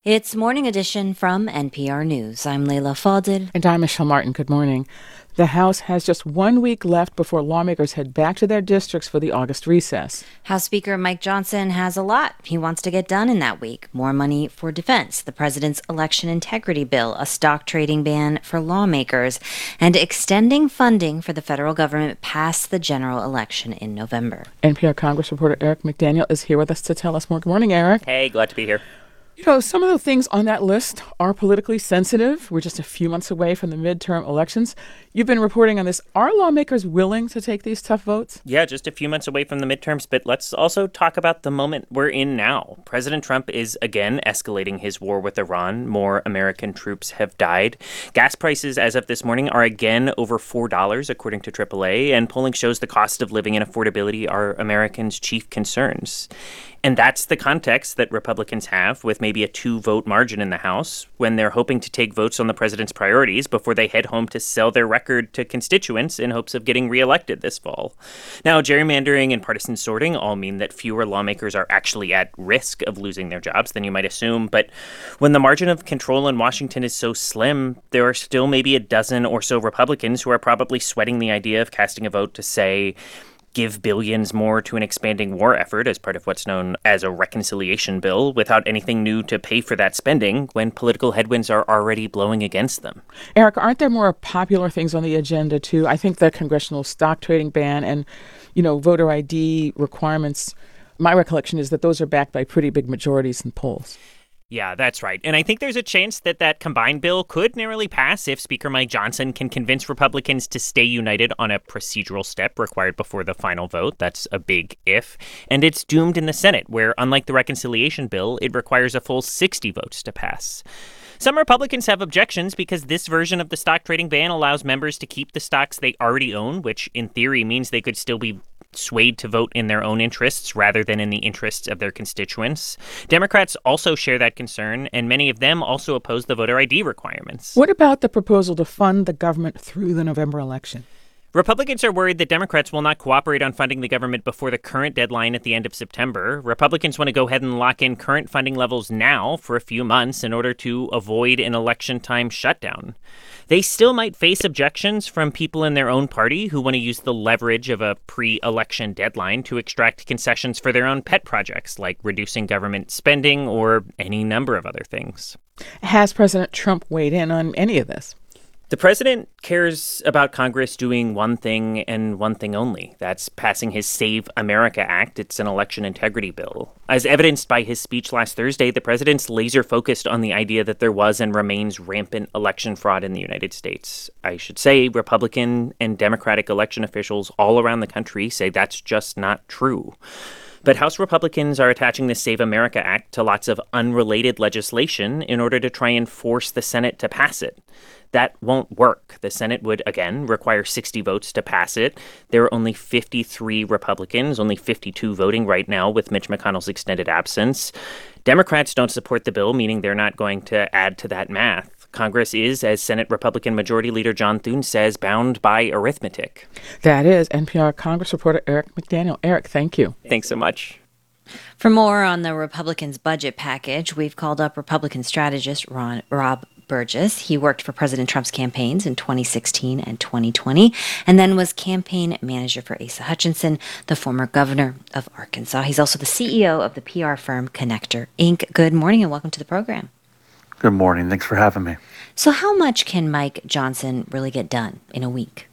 It's Morning Edition from NPR News. I'm Leila Fadel. And I'm Michelle Martin. Good morning. The House has just 1 week left before lawmakers head back to their districts for the August recess. House Speaker Mike Johnson has a lot he wants to get done in that week. More money for defense, the president's election integrity bill, a stock trading ban for lawmakers, and extending funding for the federal government past the general election in November. NPR Congress reporter Eric McDaniel is here with us to tell us more. Good morning, Eric. Hey, glad to be here. You know, some of the things on that list are politically sensitive. We're just a few months away from the midterm elections. You've been reporting on this. Are lawmakers willing to take these tough votes? Yeah, just a few months away from the midterms, but let's also talk about the moment we're in now. President Trump is again escalating his war with Iran. More American troops have died. Gas prices as of this morning are again over $4, according to AAA, and polling shows the cost of living and affordability are Americans' chief concerns. And that's the context that Republicans have with maybe a 2-vote margin in the House when they're hoping to take votes on the president's priorities before they head home to sell their record to constituents in hopes of getting reelected this fall. Now, gerrymandering and partisan sorting all mean that fewer lawmakers are actually at risk of losing their jobs than you might assume. But when the margin of control in Washington is so slim, there are still maybe a dozen or so Republicans who are probably sweating the idea of casting a vote to say, give billions more to an expanding war effort as part of what's known as a reconciliation bill without anything new to pay for that spending when political headwinds are already blowing against them. Eric, aren't there more popular things on the agenda, too? I think the congressional stock trading ban and, voter ID requirements, my recollection is that those are backed by pretty big majorities in polls. Yeah, that's right. And I think there's a chance that combined bill could narrowly pass if Speaker Mike Johnson can convince Republicans to stay united on a procedural step required before the final vote. That's a big if. And it's doomed in the Senate, where, unlike the reconciliation bill, it requires a full 60 votes to pass. Some Republicans have objections because this version of the stock trading ban allows members to keep the stocks they already own, which in theory means they could still be swayed to vote in their own interests rather than in the interests of their constituents. Democrats also share that concern, and many of them also oppose the voter ID requirements. What about the proposal to fund the government through the November election? Republicans are worried that Democrats will not cooperate on funding the government before the current deadline at the end of September. Republicans want to go ahead and lock in current funding levels now for a few months in order to avoid an election-time shutdown. They still might face objections from people in their own party who want to use the leverage of a pre-election deadline to extract concessions for their own pet projects, like reducing government spending or any number of other things. Has President Trump weighed in on any of this? The president cares about Congress doing one thing and one thing only. That's passing his Save America Act. It's an election integrity bill. As evidenced by his speech last Thursday, the president's laser focused on the idea that there was and remains rampant election fraud in the United States. I should say Republican and Democratic election officials all around the country say that's just not true. But House Republicans are attaching the Save America Act to lots of unrelated legislation in order to try and force the Senate to pass it. That won't work. The Senate would, again, require 60 votes to pass it. There are only 53 Republicans, only 52 voting right now with Mitch McConnell's extended absence. Democrats don't support the bill, meaning they're not going to add to that math. Congress is, as Senate Republican Majority Leader John Thune says, bound by arithmetic. That is NPR Congress reporter Eric McDaniel. Eric, thank you. Thanks so much. For more on the Republicans' budget package, we've called up Republican strategist Rob Burgess. He worked for President Trump's campaigns in 2016 and 2020, and then was campaign manager for Asa Hutchinson, the former governor of Arkansas. He's also the CEO of the PR firm Connector, Inc. Good morning and welcome to the program. Good morning. Thanks for having me. So how much can Mike Johnson really get done in a week?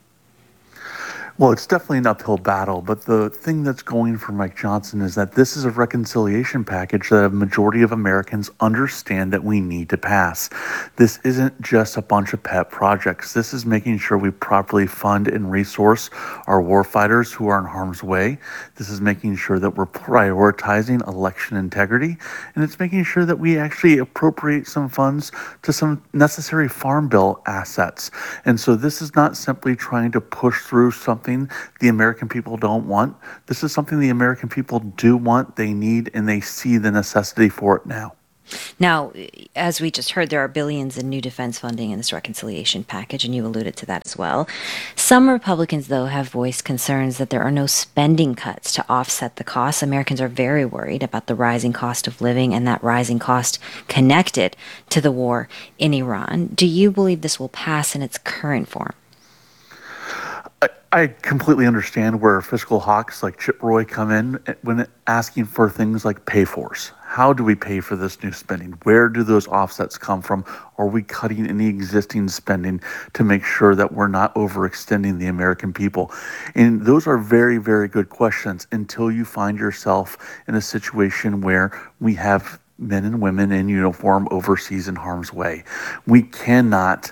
Well, it's definitely an uphill battle, but the thing that's going for Mike Johnson is that this is a reconciliation package that a majority of Americans understand that we need to pass. This isn't just a bunch of pet projects. This is making sure we properly fund and resource our warfighters who are in harm's way. This is making sure that we're prioritizing election integrity, and it's making sure that we actually appropriate some funds to some necessary farm bill assets. And so this is not simply trying to push through something the American people don't want. This is something the American people do want, they need, and they see the necessity for it now. Now, as we just heard, there are billions in new defense funding in this reconciliation package, and you alluded to that as well. Some Republicans, though, have voiced concerns that there are no spending cuts to offset the costs. Americans are very worried about the rising cost of living and that rising cost connected to the war in Iran. Do you believe this will pass in its current form? I completely understand where fiscal hawks like Chip Roy come in when asking for things like pay-fors. How do we pay for this new spending? Where do those offsets come from? Are we cutting any existing spending to make sure that we're not overextending the American people? And those are very, very good questions until you find yourself in a situation where we have men and women in uniform overseas in harm's way. We cannot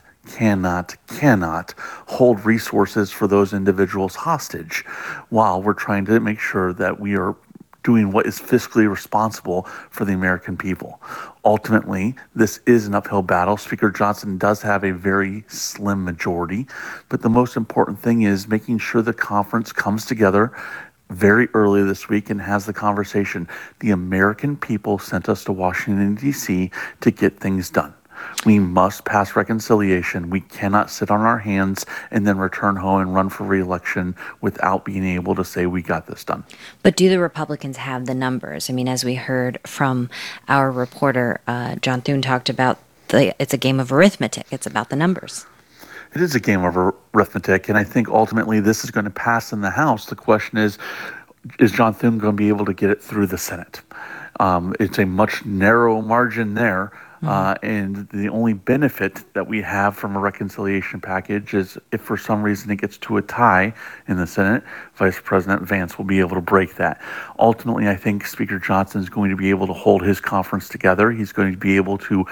hold resources for those individuals hostage while we're trying to make sure that we are doing what is fiscally responsible for the American people. Ultimately, this is an uphill battle. Speaker Johnson does have a very slim majority, but the most important thing is making sure the conference comes together very early this week and has the conversation. The American people sent us to Washington, D.C. to get things done. We must pass reconciliation. We cannot sit on our hands and then return home and run for re-election without being able to say we got this done. But do the Republicans have the numbers? I mean, as we heard from our reporter, John Thune talked about it's a game of arithmetic. It's about the numbers. It is a game of arithmetic, and I think ultimately this is going to pass in the House. The question is John Thune going to be able to get it through the Senate? It's a much narrow margin there. And the only benefit that we have from a reconciliation package is if for some reason it gets to a tie in the Senate, Vice President Vance will be able to break that. Ultimately, I think Speaker Johnson is going to be able to hold his conference together. He's going to be able to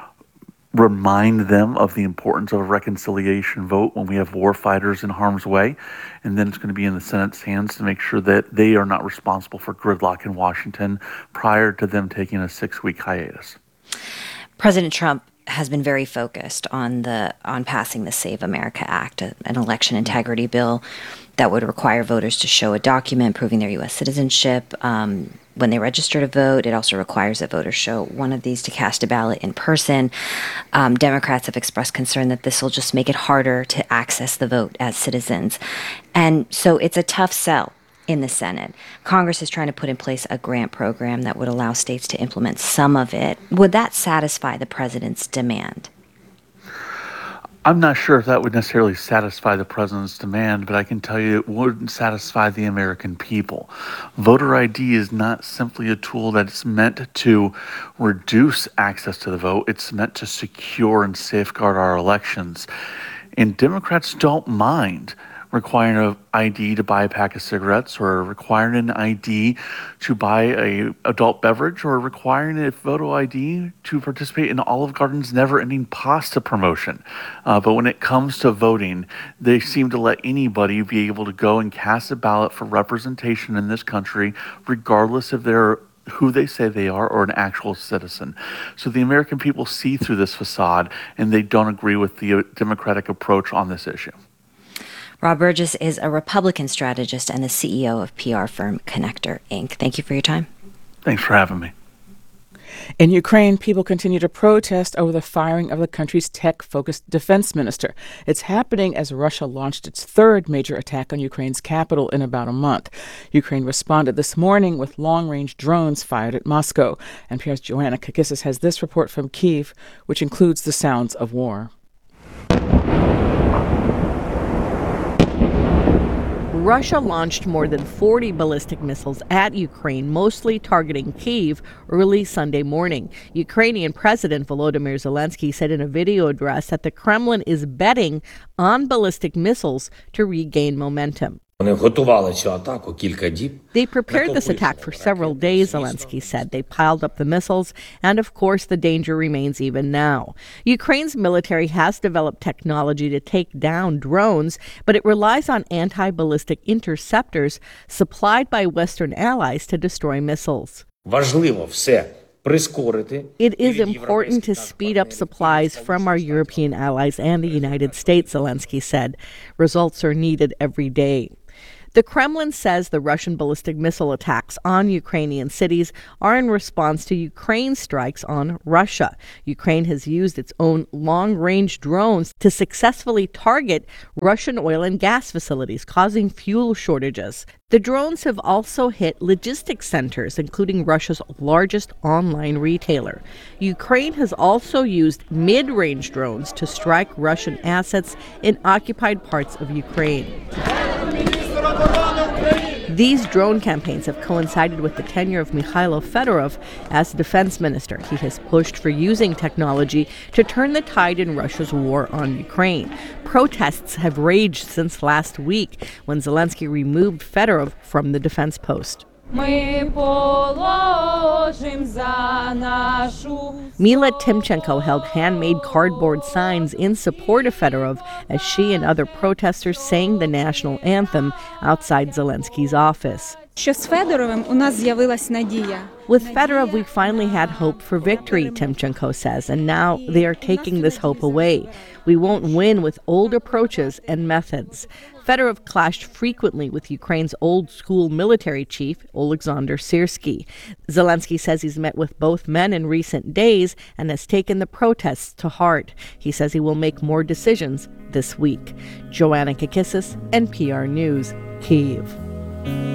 remind them of the importance of a reconciliation vote when we have war fighters in harm's way. And then it's going to be in the Senate's hands to make sure that they are not responsible for gridlock in Washington prior to them taking a 6-week hiatus. President Trump has been very focused on passing the Save America Act, an election integrity bill that would require voters to show a document proving their U.S. citizenship when they register to vote. It also requires that voters show one of these to cast a ballot in person. Democrats have expressed concern that this will just make it harder to access the vote as citizens. And so it's a tough sell in the Senate. Congress is trying to put in place a grant program that would allow states to implement some of it. Would that satisfy the president's demand? I'm not sure if that would necessarily satisfy the president's demand, but I can tell you it wouldn't satisfy the American people. Voter ID is not simply a tool that's meant to reduce access to the vote. It's meant to secure and safeguard our elections. And Democrats don't mind requiring an ID to buy a pack of cigarettes, or requiring an ID to buy a adult beverage, or requiring a photo ID to participate in Olive Garden's never-ending pasta promotion. But when it comes to voting, they seem to let anybody be able to go and cast a ballot for representation in this country, regardless if they're who they say they are or an actual citizen. So the American people see through this facade, and they don't agree with the Democratic approach on this issue. Rob Burgess is a Republican strategist and the CEO of PR firm Connector, Inc. Thank you for your time. Thanks for having me. In Ukraine, people continue to protest over the firing of the country's tech-focused defense minister. It's happening as Russia launched its third major attack on Ukraine's capital in about a month. Ukraine responded this morning with long-range drones fired at Moscow. NPR's Joanna Kakissis has this report from Kyiv, which includes the sounds of war. Russia launched more than 40 ballistic missiles at Ukraine, mostly targeting Kyiv, early Sunday morning. Ukrainian President Volodymyr Zelensky said in a video address that the Kremlin is betting on ballistic missiles to regain momentum. They prepared this attack for several days, Zelensky said. They piled up the missiles, and of course the danger remains even now. Ukraine's military has developed technology to take down drones, but it relies on anti-ballistic interceptors supplied by Western allies to destroy missiles. It is important to speed up supplies from our European allies and the United States, Zelensky said. Results are needed every day. The Kremlin says the Russian ballistic missile attacks on Ukrainian cities are in response to Ukraine's strikes on Russia. Ukraine has used its own long-range drones to successfully target Russian oil and gas facilities, causing fuel shortages. The drones have also hit logistics centers, including Russia's largest online retailer. Ukraine has also used mid-range drones to strike Russian assets in occupied parts of Ukraine. These drone campaigns have coincided with the tenure of Mikhailo Fedorov as defense minister. He has pushed for using technology to turn the tide in Russia's war on Ukraine. Protests have raged since last week when Zelensky removed Fedorov from the defense post. Mila Timchenko held handmade cardboard signs in support of Fedorov as she and other protesters sang the national anthem outside Zelensky's office. With Fedorov, we finally had hope for victory, Timchenko says, and now they are taking this hope away. We won't win with old approaches and methods. Fedorov clashed frequently with Ukraine's old-school military chief, Oleksandr Syrsky. Zelensky says he's met with both men in recent days and has taken the protests to heart. He says he will make more decisions this week. Joanna Kakissis, NPR News, Kyiv.